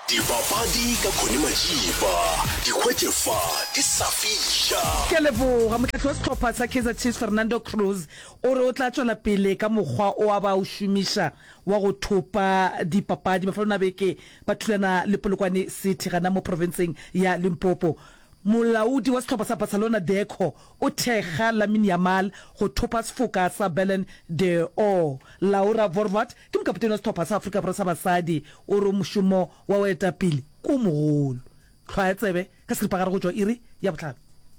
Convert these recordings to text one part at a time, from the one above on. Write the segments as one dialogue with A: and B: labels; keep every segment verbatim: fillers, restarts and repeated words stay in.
A: Dipapadi ka Connie Majiba, dikgwetlefa di sa fisha.
B: Ke leboga motlatsi wa setlhopha sa Kaizer Chiefs Fernando Cruz o re o tla tswela pele ka mokgwa o a ba o shumisha wa go thopa dipapadi mafelong a beke ba thulana le Polokwane City gana mo provinceng ya Limpopo. Molaodi wa setlhopha sa Barcelona Deco o thega Lamine Yamal go thopa sefoka sa Ballon d'Or. Laura Vorvat ke mokapitene wa setlhopha sa Africa Borwa sa basadi o re moshomo wa o eta pele ko mogolo tlhaetsebe ka seripagare go tswa iri ya botlhano.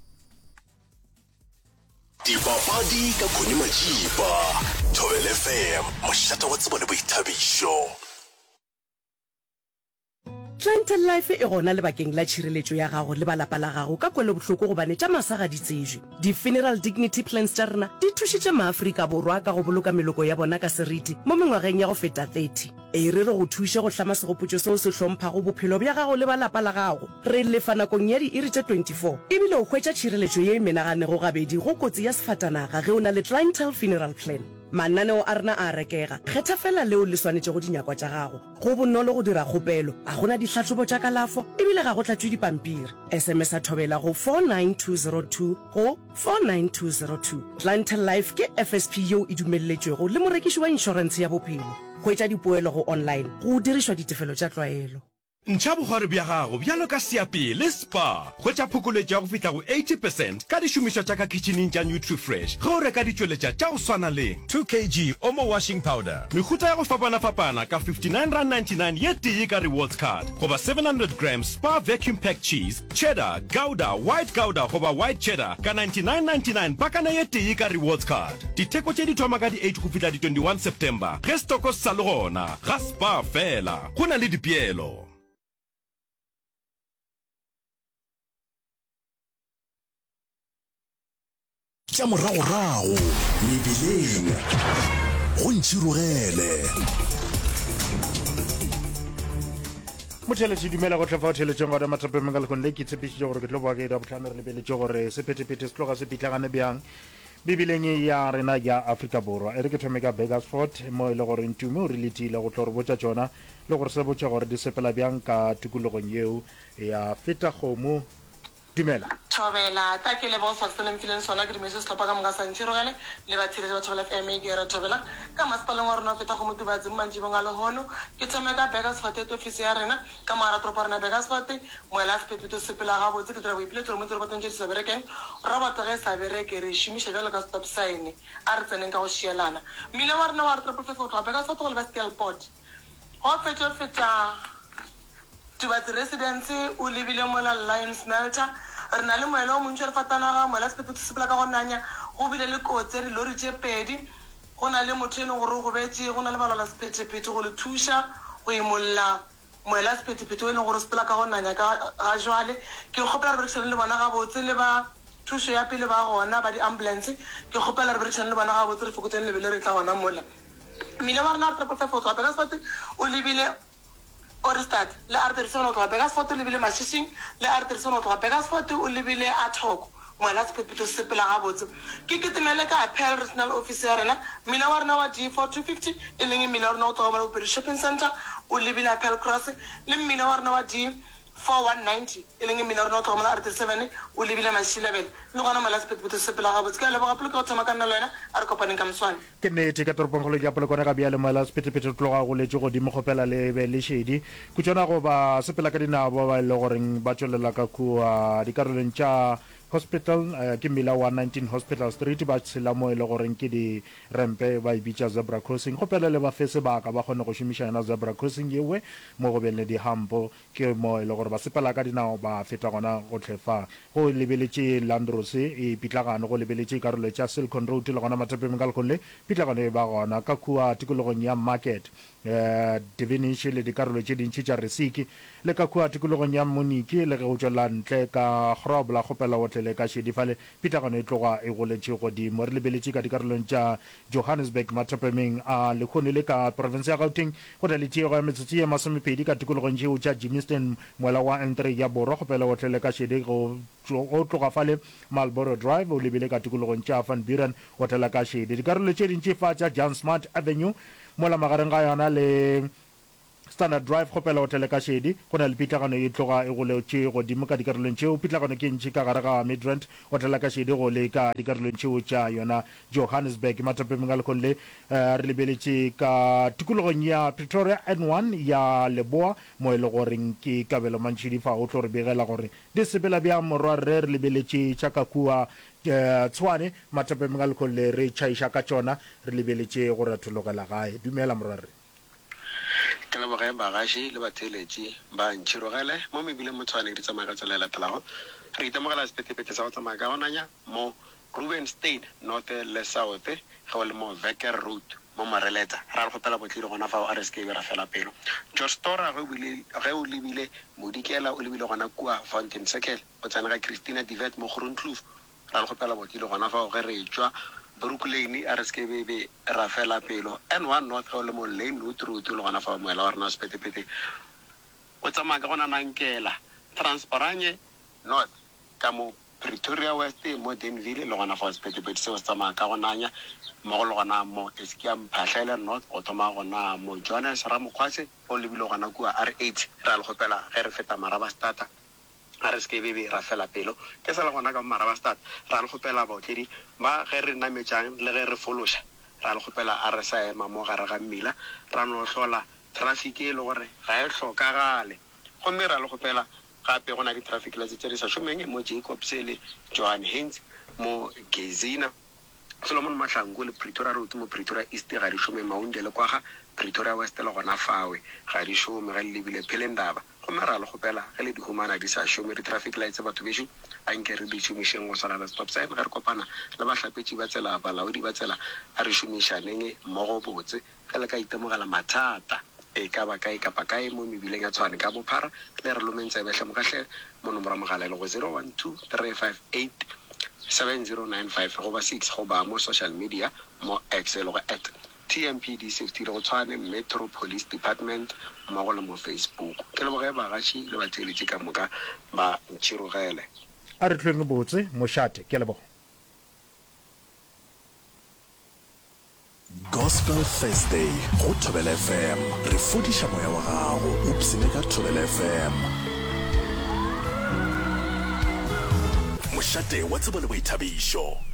A: Dipapadi ka Connie Majiba, Thobela F M, mošata wa tsebo le boithabišo.
C: Clientele Life e gona le bakeng la tšhireletšo ya gago le balapa la gago ka kwele bohloko gobane tša masaga di tsejwe. Di-funeral dignity plans tša rena di thušitše maAfrika Borwa ka go boloka meloko ya bona ka seriti mo mengwageng ya go feta thirty. E re re go thuše go hlama segopotšo seo se hlomphago bophelo bja gago le balapa la gago. Re lefa nakong ya di-iri tša twenty-four ebile o hwetša tšhireletšo ye e menaganego gabedi go kotsi ya sefatanaga ge o na le clientele funeral plan. Mananeo a rena a rekega kgetha fela leo le swanetše go dinyakwa tša gago go bonolo go dira kgopelo a gona ditlhatlhobo tša kalafo ebile ga go tlatšwe dipampiri. SMS a thobela go four nine two zero two go four nine two zero two. Clientele Life ke F S P yeo e dumelletšwego le morekiši wa inšorense ya bophelo. Hwetša dipoelo go online go dirišwa ditefelo tša tlwaelo.
D: Ntšha bogware bja gago bjalo ka seapi le spa hwetša phokoletšo ya go fihla go eighty percent ka dišomišwa tša ka kitcheneng tša NutriFresh ge o reka ditšweletša tša go swana le two kilograms Omo washing powder, mehuta ya go fapana-fapana ka fifty-nine rand ninety-nine ye tee ka rewards card goba seven hundred grams Spa vacuum packed cheese, cheddar, gouda, white gouda goba white cheddar ka ninety-nine ninety-nine pakana ye tee ka rewards card. Ditheko tše di thoma ka di eight go fihla di twenty-one September ge stoko se sa le gona ga Spa fela go na le dipeelo.
A: Tša moragorago mebileng go ntšhirogele.
E: Motšheletše dumela go tlhefa o tšheletšeng gona mathapemeng ka lekone le ke tshepišitše gore ke tlo boa ke da botlhano re lebeletše gore sephetephete se tloga se pitlagane bjang bibileng ya rena ya Afrika Borwa. E re ke thome ka Begersfort mo e le gore ntume o reletile go tlo re botša tšona le gore se botša gore di sepela bjang ka tikologong yeo ya feta kgomo. Dumela
F: Thobela ta ke le bo fa tsela mfileng sona ke dimese setlhopha ka mga sa ntšhirogele le ba tshile ba Thobela F M ke re Thobela ka masepaleng wa rona feta go motubatsi mmanjibong a lehono ke tsome ka Begersfort e office ya rena ka mara tropa rena Begersfort mo la sepetito sepela ga botse ke tla boipile tlo mo tlo batong tšhe se berekeng robot ge sa bereke re šimisha jalo ka stop sign a re tseneng ka go šielana mmile wa rena wa re tropa feta go Begersfort go le ba steel port go feta feta tubatsi residence o lebile mo la Lions Melter re na le moelo o montšhe re fatanaga moela sepetito sepela ka go nanya go bile le kotse re lori tše pedi go na le motho e leng gore go betse go na le balola sephetephete go le thuša go imolola moela sephetephete o e leng gore sepela ka go nanya ka ga jwale ke kgopela re berekisane le bona gabotse le ba thušo ya pele ba gona ba di-ambulance ke kgopela re berekisane le bona gabotse re fokotseng lebele re tla gona mola mmile wa rena triple five go tswa Begersfort o lebile Orestad le arterisone o tloga Begersfort o lebile Mashishing le arterisone o tloga Begersfort o lebile Athoko moela sephetephete se sepela gabotse ke ketemele ka Appel Regional Office ya rena mmila wa rena wa D four two fifty e leng mmila wa rena o tloga mo Bopedi Shopping Center o lebile Appel Cross le mmila wa rena wa D four one ninety e leng mmila wa rena o tloga mo R thirty-seven o lebile Mashilebele le gona moela sephetephete se sepela gabotse ke a leboga pele ka go thoma ka nna le wena a re kopaneng ka moswane
E: ke nnete ka toropong kgolo ya Polokwane ga bjale moela sephetephete o tloga go letse godimo kgopela le be le šedi kutswana go ba sepela ka dinabo ba e le goreng ba tswelela ka kua dikarolong tša hospital uh, ke mmila wa nineteen Hospital Street ba tshela mo e le goreng ke di rempe ba e bitša zebra crossing gopela le ba fe sebaka ba kgone go šomiša yona zebra crossing yewe mo go beng le dihampo ke mo e le gore ba sepela ka dinao ba feta gona go tlhefa go lebeletše Landros e pitlagano go lebeletše karolo tša Silicon Road le gona mathapemeng ka lekgole pitlagano e ba gona ka kua tikologong ya Market uh, Divinish le dikarolo tše dintši tša Resiki le ka kua tikologong ya Moniki le ge go tšwela ntle ka Grobla gopela go le ka šedi fale pitlagano e tloga e goletše godimo re lebeletše ka dikarolong tša Johannesburg mathapemeng a lekgone le ka province ya Gauteng go na le tiego ya metsotso ye masomepedi ka tikologong tšeo tša Germiston moela wa N three ya Borwa gopela go tlele ka šedi go tloga fale Marlborough Drive o lebile ka tikologong tša Van Buren go tlela ka šedi dikarolo tše dintši fa tša Jan Smart Avenue mola magareng ga yona le Standard Drive gopela hotele ka shedi go na le pitlagano e tloga e go leotše godimo ka dikarolong tšeo pitlagano ke ntši ka gare ga Midrand hotela ka shedi go le ka dikarolong tšeo tša yona Johannesburg matapeng a lekgong le re lebeletše ka tikologong ya Pretoria N one ya Leboa mo e le goreng ke kabelo mantšhidifa o tlo re begela gore di sepela bja morwa re re lebeletše tša ka kua Tshwane matapeng a lekgong le re tšhaiša ka tšona re lebeletše gore rathologela gae dumela morwa re
G: ke le bogae bagaši le batheletši ba ntšhirogele mo mebileng mo Tshwane di tsamaya ka tsela e latelago re itemogela sepetepete sa go tsamaya ka gonanya mo Ruben State north le south ge o le mo Vecker Road mo Mareleta ra re gopela botlile gona fa o R S K be ra fela pelo George Stora ge o lebile Modikela o lebile gona kua Fountain Circle o tsena ga Christina Divet mo Groenkloof ra re gopela botlile gona fa o ge re tšwa Brook Lane R S K be be ra fela pelo N one north ge o le mo Lane Road Road le gona fa moela wa rena sepetepete o tsamaya ka gona nankela Transparanye north ka mo Pretoria West mo Denville le gona fa sepetepete se o tsamaya ka gonanya mo go le gona mo Eskiam Phahlele north o thoma gona mo Johannes Ramokgwase o lebile gona kua R eight ra le gopela ge re feta Marabastata R S K be be ra fela pelo ke sa le gona ka Marabastata ra le gopela baotledi ba ge re nametšang le ge re folosha ra le gopela a re sa ema mo gare ga mmila ra no hlola traffic e le gore ga e hlokagale gomme ra le gopela gape go na le traffic lights tse di sa šomeng mo Jacobs le Johan Haynes mo Gezina Solomon Mahlangu le Pretoria Road mo Pretoria East ga di šome Maunde le kwa ga Pretoria West le gona fawe ga di šome ga le lebile Phelendaba gomme ra le gopela ge le di humana di sa šome di traffic lights batho bešo a nke re di šomišeng go sala stop sign ga re kopana le bahlapetši ba tsela balaodi ba tsela a re šomišaneng mo go botse ge le ka itemogela mathata e ka ba kae kapa kae mo mebileng ya Tshwane ka bophara le re lomentse behle mogahle mo nomoro mogala le go zero one two three five eight seven zero nine five go ba six go ba mo social media mo X le go at T M P D safety le go Tshwane Metro Police Department mo go le mo Facebook ke le bogae bagaši le batheletši ka moka ba ntšhirogele
E: a re tlweng botse mošate ke lebo
A: Gospel Thursday go Thobela F M re fodiša moya wa gago o psene ka Thobela F M mošate wa tsebo le boithabišo